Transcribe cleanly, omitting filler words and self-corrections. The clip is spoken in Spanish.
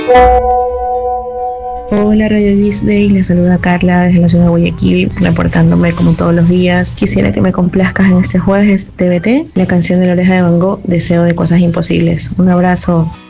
Hola Radio Disney, les saluda Carla desde la ciudad de Guayaquil, reportándome como todos los días. Quisiera que me complazcas en este jueves TBT la canción de La Oreja de Van Gogh, Deseo de Cosas Imposibles. Un abrazo.